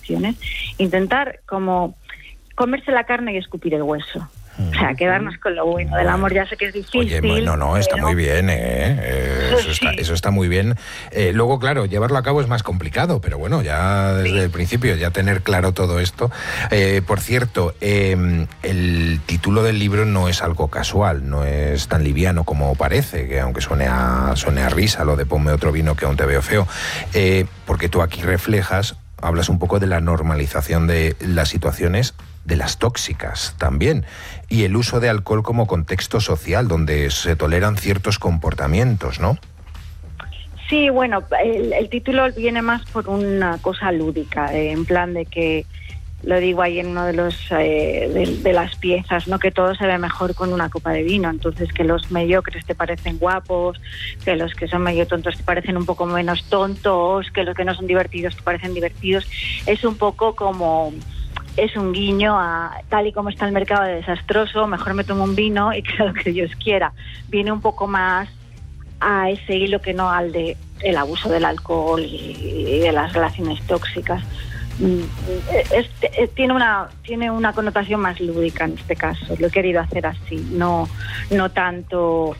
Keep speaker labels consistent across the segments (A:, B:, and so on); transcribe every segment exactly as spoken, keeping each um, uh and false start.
A: relaciones, intentar como comerse la carne y escupir el hueso. O sea, quedarnos con lo bueno del amor. Ya sé que es difícil.
B: Oye, bueno, no, está
A: pero...
B: muy bien, ¿eh? eh eso, está, eso está muy bien. Eh, luego, claro, llevarlo a cabo es más complicado, pero bueno, ya desde sí. el principio, ya tener claro todo esto. Eh, por cierto, eh, el título del libro no es algo casual, no es tan liviano como parece, que aunque suene a, suene a risa lo de ponme otro vino que aún te veo feo, eh, porque tú aquí reflejas, hablas un poco de la normalización de las situaciones de las tóxicas también, y el uso de alcohol como contexto social, donde se toleran ciertos comportamientos, ¿no?
A: Sí, bueno, el, el título viene más por una cosa lúdica, eh, en plan de que, lo digo ahí en uno de los eh, de, de las piezas, ¿no? Que todo se ve mejor con una copa de vino, entonces que los mediocres te parecen guapos, que los que son medio tontos te parecen un poco menos tontos, que los que no son divertidos te parecen divertidos, es un poco como... es un guiño a tal y como está el mercado de desastroso, mejor me tomo un vino y que lo que Dios quiera. Viene un poco más a ese hilo que no al de el abuso del alcohol y de las relaciones tóxicas. Es, es, tiene una tiene una connotación más lúdica en este caso. Lo he querido hacer así, no no tanto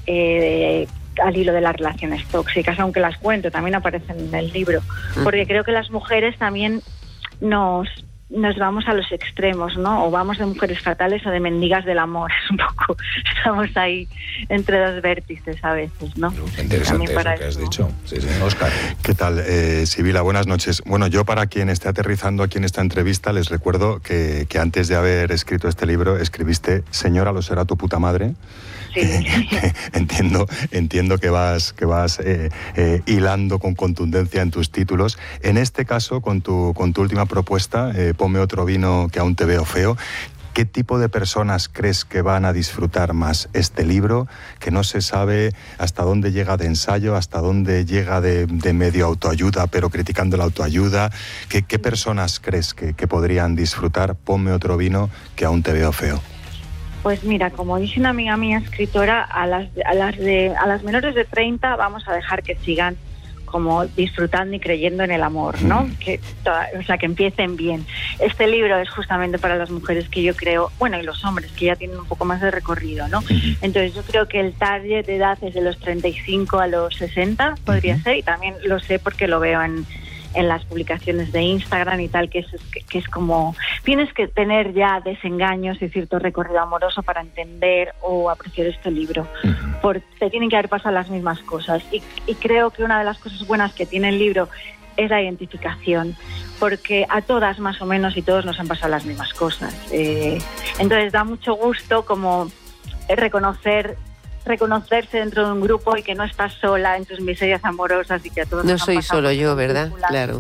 A: eh, al hilo de las relaciones tóxicas, aunque las cuento, también aparecen en el libro, porque creo que las mujeres también nos nos vamos a los extremos, ¿no? O vamos de mujeres fatales o de mendigas del amor. Es un poco, estamos ahí entre dos vértices a veces, ¿no?
B: Interesante eso que has dicho. Sí, sí. Óscar.
C: ¿Qué tal, eh, Sibila? Buenas noches. Bueno, yo para quien esté aterrizando aquí en esta entrevista, les recuerdo que, que antes de haber escrito este libro, escribiste Señora, lo será tu puta madre. Sí. Que, que entiendo, entiendo que vas, que vas eh, eh, hilando con contundencia en tus títulos. En este caso, con tu, con tu última propuesta, eh, ponme otro vino que aún te veo feo. ¿Qué tipo de personas crees que van a disfrutar más este libro? Que no se sabe hasta dónde llega de ensayo, hasta dónde llega de, de medio autoayuda, pero criticando la autoayuda. ¿Qué, qué personas crees que, que podrían disfrutar ponme otro vino que aún te veo feo?
A: Pues mira, como dice una amiga mía escritora, a las, a las, de, a las menores de treinta vamos a dejar que sigan como disfrutando y creyendo en el amor, ¿no? Que, o sea, que empiecen bien. Este libro es justamente para las mujeres que yo creo, bueno, y los hombres que ya tienen un poco más de recorrido, ¿no? Entonces yo creo que el target de edad es de los treinta y cinco a los sesenta, podría ser, y también lo sé porque lo veo en... en las publicaciones de Instagram y tal, que es, que, que es como... Tienes que tener ya desengaños y cierto recorrido amoroso para entender o apreciar este libro. Uh-huh. Porque te tienen que haber pasado las mismas cosas. Y, y creo que una de las cosas buenas que tiene el libro es la identificación, porque a todas más o menos y todos nos han pasado las mismas cosas. Eh, entonces da mucho gusto como reconocer... reconocerse dentro de un grupo y que no estás sola en tus miserias amorosas y que a todos
D: no
A: nos
D: soy solo yo, ¿verdad?
A: Películas.
D: Claro.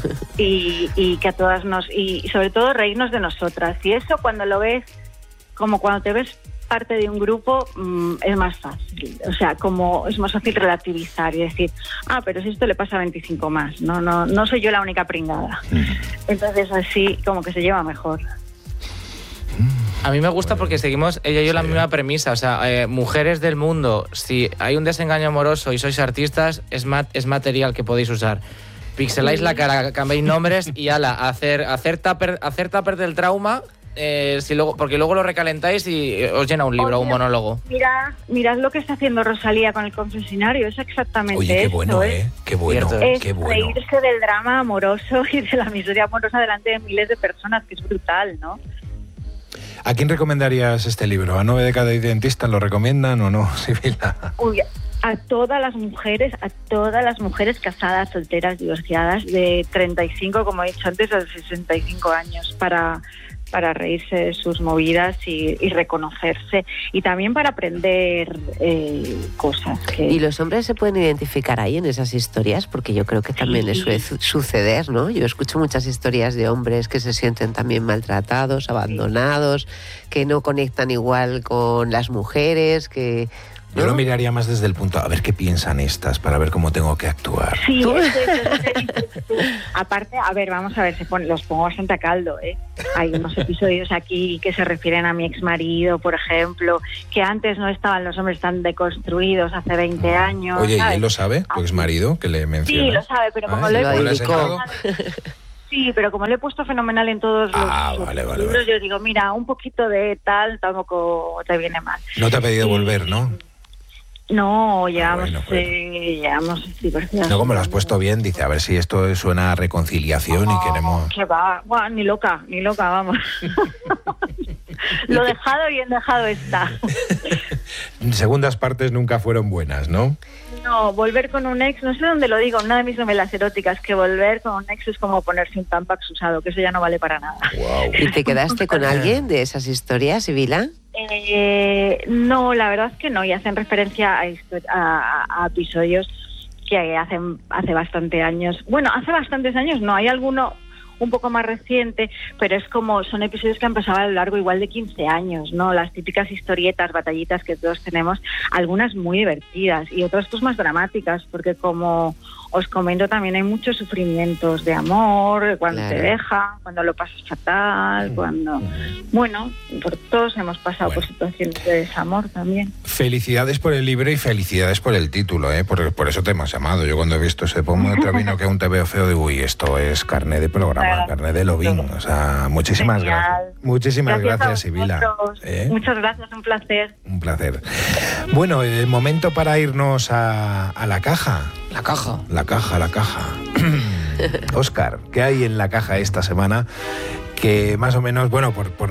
A: Y, y que a todas nos... Y, y sobre todo reírnos de nosotras. Y eso cuando lo ves, como cuando te ves parte de un grupo, mmm, es más fácil. O sea, como es más fácil relativizar y decir, ah, pero si esto le pasa a veinticinco más, no, no, no soy yo la única pringada. Entonces así como que se lleva mejor.
E: A mí me gusta porque seguimos ella y yo sí. la misma premisa, o sea, eh, mujeres del mundo, si hay un desengaño amoroso y sois artistas, es, mat, es material que podéis usar. Pixeláis sí. la cara, cambiáis nombres y ala, hacer, hacer, tupper, hacer tupper del trauma, eh, si luego, porque luego lo recalentáis y os llena un libro o un monólogo.
A: Mira, mirad lo que está haciendo Rosalía con el confesionario, es exactamente
B: Oye, qué
A: esto,
B: bueno,
A: ¿eh?
B: ¿eh? Qué bueno,
A: es
B: qué bueno.
A: reírse del drama amoroso y de la miseria amorosa delante de miles de personas, que es brutal, ¿no?
B: ¿A quién recomendarías este libro? ¿A nueve de cada dentista lo recomiendan o no, Sibila?
A: Uy, a todas las mujeres, a todas las mujeres casadas, solteras, divorciadas, de treinta y cinco, como he dicho antes, a sesenta y cinco años, para, para reírse de sus movidas y, y reconocerse, y también para aprender eh, cosas. Que...
D: ¿Y los hombres se pueden identificar ahí en esas historias? Porque yo creo que también sí. les suele suceder, ¿no? Yo escucho muchas historias de hombres que se sienten también maltratados, abandonados, sí. que no conectan igual con las mujeres, que... ¿no?
B: Yo lo miraría más desde el punto, a ver qué piensan estas, para ver cómo tengo que actuar.
A: Sí, eso, eso, eso, eso. Aparte, a ver, vamos a ver, se pone, los pongo bastante a caldo, ¿eh? Hay unos episodios aquí que se refieren a mi exmarido, por ejemplo, que antes no estaban los hombres tan deconstruidos, hace veinte años.
B: Oye,
A: ¿sabes?
B: ¿y él lo sabe, tu exmarido, que le menciona?
A: Sí, lo sabe, pero como
B: ¿Ah,
A: lo he
B: publicado...
A: Sí, pero como le he puesto fenomenal en todos
B: ah,
A: los
B: vale, vale,
A: libros,
B: vale.
A: yo digo, mira, un poquito de tal tampoco te viene mal.
B: No te ha pedido
A: y,
B: volver, ¿no?
A: No, llevamos,
B: bueno, bueno.
A: eh, llevamos divorciados.
B: No, como lo has puesto bien, dice, a ver si esto suena a reconciliación
A: no,
B: y queremos...
A: Que va, bueno, ni loca, ni loca, vamos. Lo dejado bien dejado está.
B: Segundas partes nunca fueron buenas, ¿no?
A: No, volver con un ex, no sé dónde lo digo, una de mis novelas eróticas, que volver con un ex es como ponerse un Tampax usado, que eso ya no vale para nada.
B: Wow.
D: ¿Y te quedaste con alguien de esas historias, Sibila?
A: Eh, no, la verdad es que no, y hacen referencia a, a, a episodios que hacen hace bastante años. Bueno, hace bastantes años no, hay alguno un poco más reciente, pero es como, son episodios que han pasado a lo largo igual de quince años, ¿no? Las típicas historietas, batallitas que todos tenemos, algunas muy divertidas y otras pues más dramáticas, porque como os comento también hay muchos sufrimientos de amor, cuando
D: claro.
A: te dejan, cuando lo pasas fatal, cuando... Bueno, por todos hemos pasado
B: bueno.
A: por situaciones de desamor también.
B: Felicidades por el libro y felicidades por el título, ¿eh? Por, por eso te hemos llamado. Yo cuando he visto ese pomo de Travino que aún te veo feo, digo, uy, esto es carné de programa, claro. carné de Lovín. O sea, muchísimas
A: Genial.
B: gracias. Muchísimas gracias,
A: gracias
B: Sibila.
A: ¿Eh? Muchas gracias, un placer.
B: Un placer. Bueno, el momento para irnos a, a la caja.
E: La caja.
B: La caja, la caja. Óscar, ¿qué hay en la caja esta semana? Que más o menos, bueno, por, por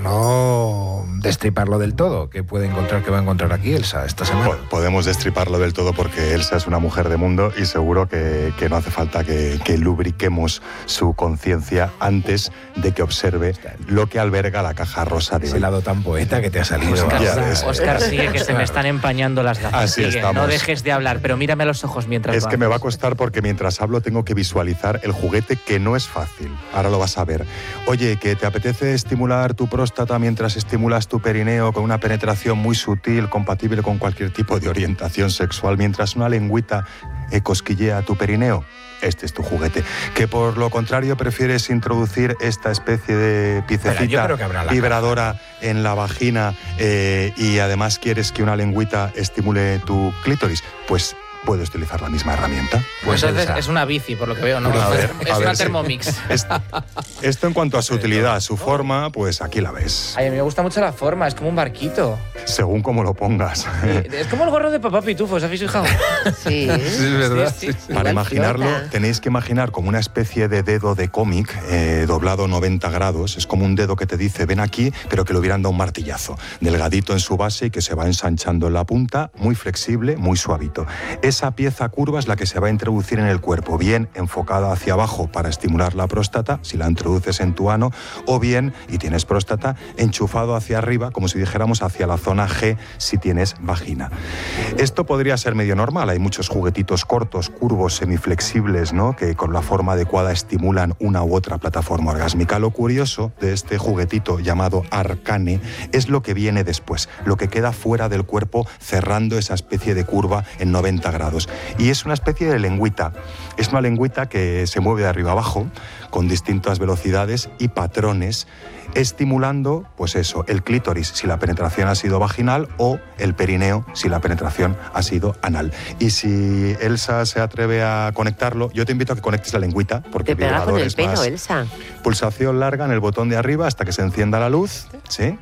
B: no destriparlo del todo, ¿qué puede encontrar, qué va a encontrar aquí Elsa esta semana?
C: Podemos destriparlo del todo porque Elsa es una mujer de mundo y seguro que, que no hace falta que, que lubriquemos su conciencia antes de que observe lo que alberga la caja rosa de
B: Ese
C: hoy.
B: lado tan poeta que te ha salido.
E: Oscar,
C: Ya ves.
E: Oscar, sigue, que se me están empañando las gafas.
C: Así
E: Sigue,
C: estamos.
E: no dejes de hablar, pero mírame a los ojos mientras
C: Es
E: lo
C: que me va a
E: haces.
C: costar porque mientras hablo tengo que visualizar el juguete, que no es fácil. Ahora lo vas a ver. Oye, que te apetece estimular tu próstata mientras estimulas tu perineo con una penetración muy sutil, compatible con cualquier tipo de orientación sexual, mientras una lengüita eh, cosquillea tu perineo. Este es tu juguete. Que por lo contrario prefieres introducir esta especie de piececita vibradora en la vagina eh, y además quieres que una lengüita estimule tu clítoris, pues puedes utilizar la misma herramienta.
E: Pues entonces es una bici, por lo que veo, ¿no?
C: A ver,
E: es
C: a
E: una
C: ver, sí.
E: Thermomix.
C: Es, esto en cuanto a su utilidad, su forma, pues aquí la ves.
E: Ay, a mí me gusta mucho la forma, es como un barquito.
C: Según como lo pongas.
E: Es como el gorro de Papá Pitufo, ¿os habéis fijado?
D: Sí.
B: Sí, es verdad.
E: Sí, sí.
C: Para
D: Igual
C: imaginarlo,
D: flota.
C: tenéis que imaginar como una especie de dedo de cómic eh, doblado noventa grados. Es como un dedo que te dice, ven aquí, pero que le hubieran dado un martillazo. Delgadito en su base y que se va ensanchando en la punta, muy flexible, muy suavito. Esa pieza curva es la que se va a introducir en el cuerpo, bien enfocada hacia abajo para estimular la próstata, si la introduces en tu ano, o bien, y tienes próstata, enchufado hacia arriba, como si dijéramos hacia la zona G, si tienes vagina. Esto podría ser medio normal, hay muchos juguetitos cortos, curvos, semiflexibles, ¿no?, que con la forma adecuada estimulan una u otra plataforma orgásmica. Lo curioso de este juguetito llamado Arcane es lo que viene después, lo que queda fuera del cuerpo cerrando esa especie de curva en noventa grados. Y es una especie de lengüita. Es una lengüita que se mueve de arriba abajo con distintas velocidades y patrones, estimulando, pues eso, el clítoris si la penetración ha sido vaginal o el perineo si la penetración ha sido anal. Y si Elsa se atreve a conectarlo, yo te invito a que conectes la lengüita, porque
D: Te pega con el
C: es
D: pelo,
C: más
D: Elsa.
C: pulsación larga en el botón de arriba hasta que se encienda la luz, ¿sí?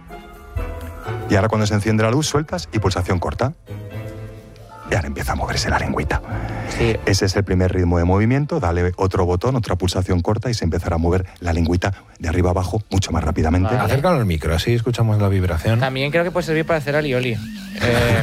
C: Y ahora cuando se enciende la luz sueltas y pulsación corta. Y ahora empieza a moverse la lengüita.
E: Sí.
C: Ese es el primer ritmo de movimiento. Dale otro botón, otra pulsación corta y se empezará a mover la lengüita de arriba abajo mucho más rápidamente.
E: Vale.
B: Acércalo al micro, así escuchamos la vibración.
E: También creo que puede servir para hacer alioli. Eh,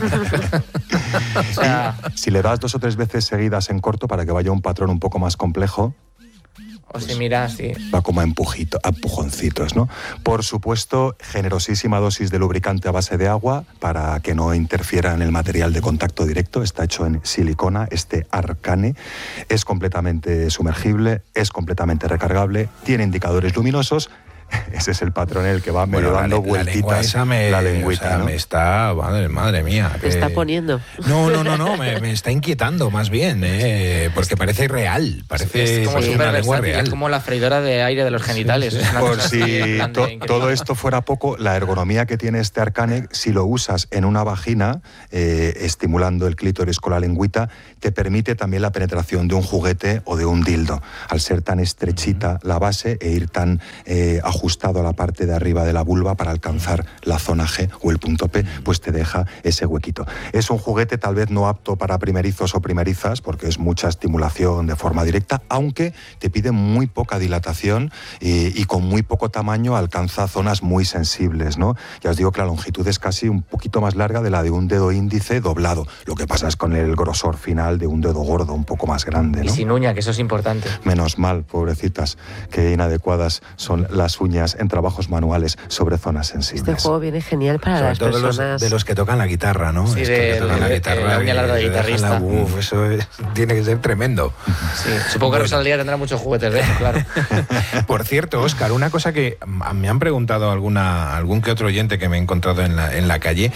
E: o sea,
C: Si le das dos o tres veces seguidas en corto para que vaya un patrón un poco más complejo,
E: o si mira, sí.
C: va como a, empujito, a empujoncitos, ¿no? Por supuesto, generosísima dosis de lubricante a base de agua para que no interfiera en el material de contacto directo. Está hecho en silicona, este Arcane. Es completamente sumergible, es completamente recargable, tiene indicadores luminosos. Ese es el patrón en el que va medio
B: bueno,
C: dando
B: la,
C: vueltitas.
B: La lengua esa me,
C: la lengüita,
B: o sea,
C: ¿no?
B: me está, madre, madre mía.
D: ¿Te
B: que...
D: está poniendo?
B: No, no, no, no, me, me está inquietando más bien, eh, porque parece real, parece
E: es como
B: pues,
E: súper
B: una lengua
E: versátil,
B: real.
E: es como la freidora de aire de los genitales.
B: Sí, sí.
E: Es una
C: Por
E: cosa así,
C: si
E: en plan de
C: to-
E: increíble.
C: todo esto fuera poco, la ergonomía que tiene este Arcane, si lo usas en una vagina, eh, estimulando el clítoris con la lengüita, te permite también la penetración de un juguete o de un dildo. Al ser tan estrechita la base e ir tan eh, ajustado a la parte de arriba de la vulva para alcanzar la zona G o el punto P, pues te deja ese huequito. Es un juguete tal vez no apto para primerizos o primerizas, porque es mucha estimulación de forma directa, aunque te pide muy poca dilatación y, y con muy poco tamaño alcanza zonas muy sensibles, ¿no? Ya os digo que la longitud es casi un poquito más larga de la de un dedo índice doblado. Lo que pasa es con el grosor final de un dedo gordo, un poco más grande,
E: Y
C: ¿no?
E: sin uña, que eso es importante.
C: Menos mal, pobrecitas, que inadecuadas son las uñas en trabajos manuales sobre zonas sensibles.
D: Este juego viene genial para
B: Sobre
D: las
B: todo los,
D: personas...
B: de los que tocan la guitarra, ¿no?
E: Sí,
B: Estos
E: de-
B: que tocan
E: de-
B: la
E: de-
B: guitarra.
E: la uña
B: que
E: larga de
B: le dejan la-
E: guitarrista.
B: uf, eso es- tiene que ser tremendo.
E: Sí, supongo que
B: Bueno.
E: Rosalía tendrá muchos juguetes de eso, claro.
B: Por cierto, Óscar, una cosa que mm, me han preguntado alguna, algún que otro oyente que me he encontrado en la, en la calle.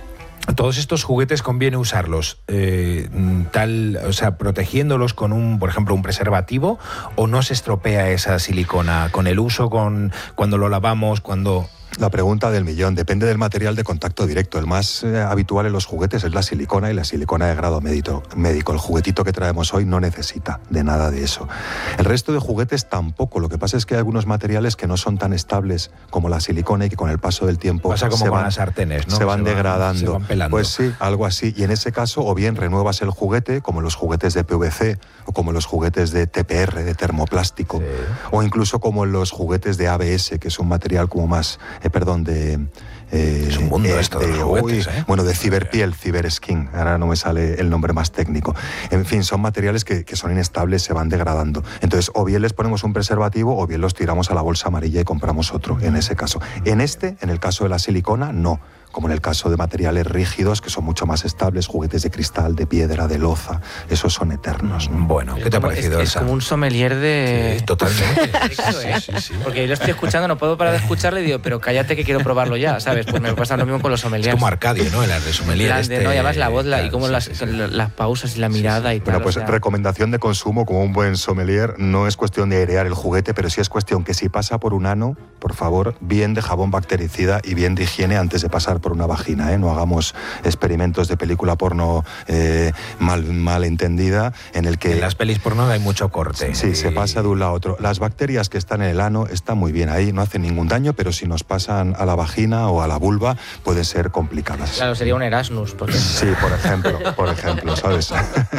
B: Todos estos juguetes conviene usarlos eh, tal, o sea, protegiéndolos con un, por ejemplo, un preservativo, o no se estropea esa silicona con el uso, con cuando lo lavamos, cuando...
C: La pregunta del millón, depende del material de contacto directo. El más eh, habitual en los juguetes es la silicona, y la silicona de grado médico, médico. El juguetito que traemos hoy no necesita de nada de eso. El resto de juguetes tampoco. Lo que pasa es que hay algunos materiales que no son tan estables como la silicona y que con el paso del tiempo
B: Pasa como
C: se
B: con
C: van,
B: las sartenes, ¿no?
C: se van
B: Se van-
C: degradando.
B: se van pelando.
C: Pues sí, algo así. Y en ese caso, o bien renuevas el juguete, como los juguetes de P V C o como los juguetes de T P R, de termoplástico,
B: Sí.
C: o incluso como en los juguetes de A B S, que es un material como más, eh, perdón, de... eh,
B: Es un mundo esto de los juguetes,
C: uy,
B: ¿eh?
C: Bueno, de ciberpiel, ciberskin, ahora no me sale el nombre más técnico. En fin, son materiales que, que son inestables, se van degradando. Entonces, o bien les ponemos un preservativo o bien los tiramos a la bolsa amarilla y compramos otro, en ese caso. En este, en el caso de la silicona, no. Como en el caso de materiales rígidos, que son mucho más estables, juguetes de cristal, de piedra, de loza, esos son eternos, ¿no?
B: Bueno, ¿qué te ha
E: Como-
B: parecido,
E: es, es
B: Elsa?
E: como un sommelier de...
B: Sí, totalmente.
E: Eso, ¿eh?
B: Sí, sí, sí.
E: Porque yo lo estoy escuchando, no puedo parar de escucharle y digo, pero cállate que quiero probarlo ya, ¿sabes? Pues me pasa lo mismo con los
B: Es
E: sommeliers.
B: como Arcadio, ¿no? El de sommelier.
E: Plan de,
B: este,
E: no, y además la voz la- y
B: claro,
E: como
B: sí,
E: las,
B: sí, sí.
E: las pausas y la mirada y tal.
C: Bueno, pues
E: o sea,
C: recomendación de consumo como un buen sommelier, no es cuestión de airear el juguete, pero sí es cuestión que si pasa por un ano, por favor, bien de jabón bactericida y bien de higiene antes de pasar por una vagina, ¿eh? No hagamos experimentos de película porno eh, mal, mal entendida en el que...
B: En las pelis porno hay mucho corte.
C: Sí, se pasa de un lado a otro. Las bacterias que están en el ano están muy bien ahí, no hacen ningún daño, pero si nos pasan a la vagina o a la vulva pueden ser complicadas.
E: Claro, sería un Erasmus. Porque...
C: Sí, por ejemplo, por ejemplo, ¿sabes?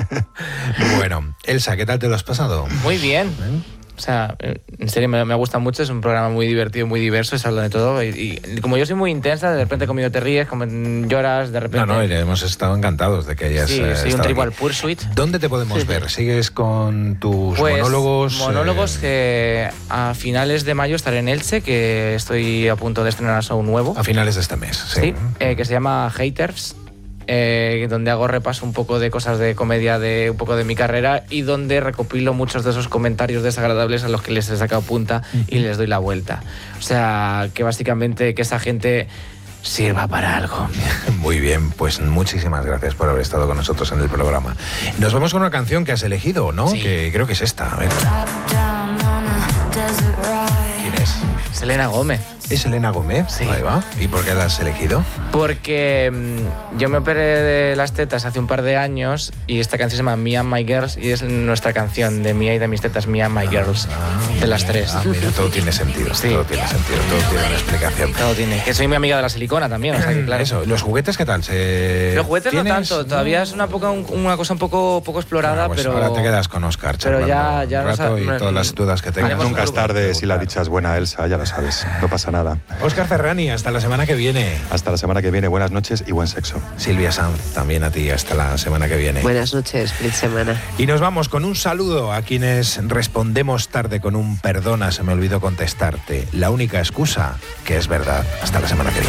B: Bueno, Elsa, ¿qué tal te lo has pasado?
E: Muy bien. O sea, en serio me, me gusta mucho, es un programa muy divertido, muy diverso, se habla de todo. Y, y como yo soy muy intensa, de repente conmigo te ríes, como lloras, de repente...
B: No, no, hemos estado encantados de que hayas
E: Sí,
B: eh,
E: soy un
B: estado
E: Trivial
B: aquí.
E: Pursuit.
B: ¿Dónde te podemos ver? ¿Sigues con tus
E: Pues,
B: monólogos?
E: monólogos
B: eh,
E: que a finales de mayo estaré en Elche, que estoy a punto de estrenar un nuevo.
B: a finales de este mes, sí.
E: Sí, eh, que se llama Haters, eh, donde hago repaso un poco de cosas de comedia, de un poco de mi carrera, y donde recopilo muchos de esos comentarios desagradables a los que les he sacado punta y les doy la vuelta. O sea, que básicamente que esa gente sirva para algo.
B: Muy bien, pues muchísimas gracias por haber estado con nosotros en el programa. Nos vamos con una canción que has elegido, ¿no?
E: Sí.
B: Que creo que es esta. A ver. ¿Quién es?
E: Selena Gómez.
B: ¿Es Elena Gómez?
E: Sí.
B: Ahí va. ¿Y por qué la has elegido?
E: Porque mm, yo me operé de las tetas hace un par de años y esta canción se llama Me and My Girls y es nuestra canción de Mía y de mis tetas, Me and My Girls, de las tres.
B: Ah, mira, todo tiene sentido.
E: Sí.
B: Todo tiene sentido, todo tiene una explicación.
E: Todo tiene. Que soy muy amiga de la silicona también, o sea que claro.
B: Eso, ¿los juguetes qué tal? ¿Se...
E: Los juguetes no
B: ¿tienes?
E: tanto, todavía es una, poca, una cosa un poco, poco explorada,
B: Bueno, pues
E: pero...
B: ahora te quedas con Oscar
E: pero ya-
B: charlando
E: ya
B: un
E: nos
B: rato
E: ha-
B: y
E: no-
B: todas las dudas que tengas.
E: Haremos
C: Nunca es
E: un
C: tarde si la dicha es buena, Elsa, ya lo sabes, no pasa nada.
B: Óscar Ferrani, hasta la semana que viene.
C: Hasta la semana que viene, buenas noches y buen sexo.
B: Silvia Sanz, también a ti, hasta la semana que viene.
D: Buenas noches, feliz semana.
B: Y nos vamos con un saludo a quienes respondemos tarde con un perdona, se me olvidó contestarte. La única excusa que es verdad. Hasta la semana que viene.